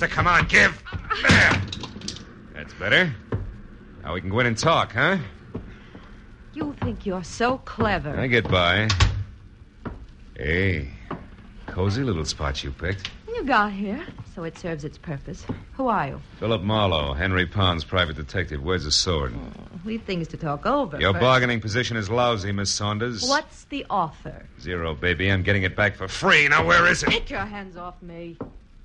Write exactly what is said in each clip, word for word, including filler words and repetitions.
Mister, come on, give. There. That's better. Now we can go in and talk, huh? You think you're so clever. I get by. Hey, cozy little spot you picked. You got here, so it serves its purpose. Who are you? Philip Marlowe, Henry Pond's private detective. Where's the sword? Oh, we've things to talk over. Your first. bargaining position is lousy, Miss Saunders. What's the offer? Zero, baby. I'm getting it back for free. Now, where is it? Get your hands off me.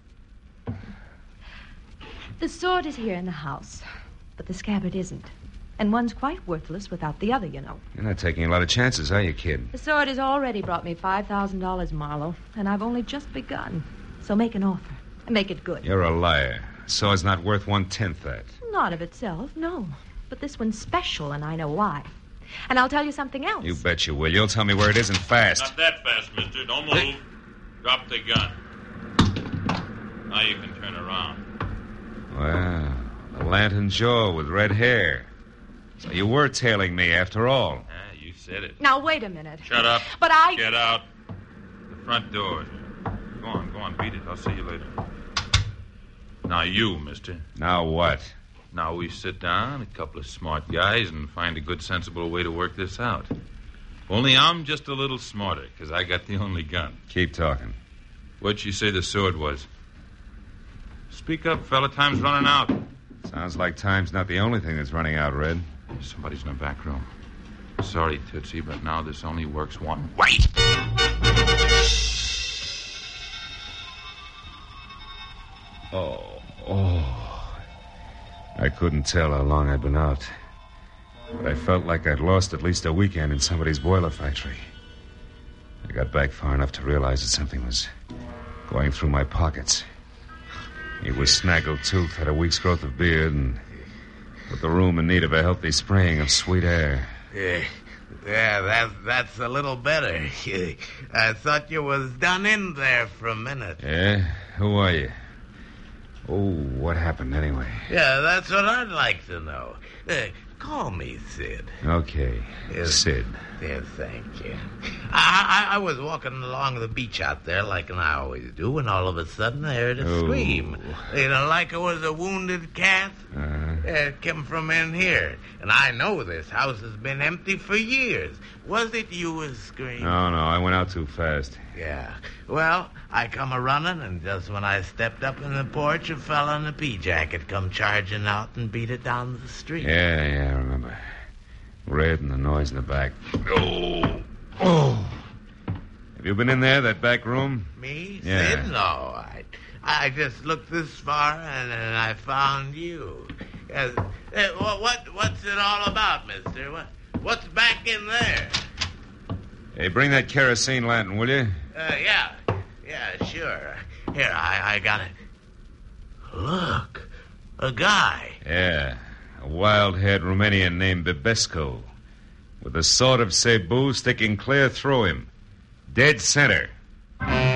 The sword is here in the house, but the scabbard isn't. And one's quite worthless without the other, you know. You're not taking a lot of chances, are you, kid? The sword has already brought me five thousand dollars, Marlowe, and I've only just begun. So make an offer, and make it good. You're a liar. The sword's not worth one-tenth that. Not of itself, no. But this one's special, and I know why. And I'll tell you something else. You bet you will. You'll tell me where it is and fast. Not that fast, mister. Don't move. Drop the gun. Now you can turn around. Well, a lantern jaw with red hair. So you were tailing me after all. Ah, you said it. Now, wait a minute. Shut up. But I... Get out. The front door. Go on, go on, beat it. I'll see you later. Now you, mister. Now what? Now we sit down, a couple of smart guys, and find a good, sensible way to work this out. Only I'm just a little smarter, because I got the only gun. Keep talking. What'd you say the sword was? Speak up, fella. Time's running out. Sounds like time's not the only thing that's running out, Red. Somebody's in the back room. Sorry, Tootsie, but now this only works one way. Oh, oh. I couldn't tell how long I'd been out. But I felt like I'd lost at least a weekend in somebody's boiler factory. I got back far enough to realize that something was going through my pockets. He was snaggle-toothed, had a week's growth of beard, and put the room in need of a healthy spraying of sweet air. Yeah, yeah that, that's a little better. I thought you was done in there for a minute. Yeah? Who are you? Oh, what happened anyway? Yeah, that's what I'd like to know. Uh, call me Sid. Okay, Yes. Sid. Yeah, thank you. I, I I was walking along the beach out there like I always do, when all of a sudden I heard a Oh. scream. You know, like it was a wounded cat. Uh-huh. It came from in here. And I know this house has been empty for years. Was it you was screaming? No, no, I went out too fast. Yeah. Well, I come a-running, and just when I stepped up in the porch, a fella in a pea-jacket come charging out and beat it down the street. Yeah, yeah, I remember. Red and the noise in the back. Oh, oh. Have you been in there, that back room? Me? Yeah. Sid? No. I, I just looked this far, and, and I found you. Uh, uh, what, what What's it all about, mister? What, what's back in there? Hey, bring that kerosene lantern, will you? Uh, yeah. Yeah, sure. Here, I, I got it. Look. A guy. Yeah, a wild-haired Romanian named Bibesco, with the sword of Cebu sticking clear through him. Dead center.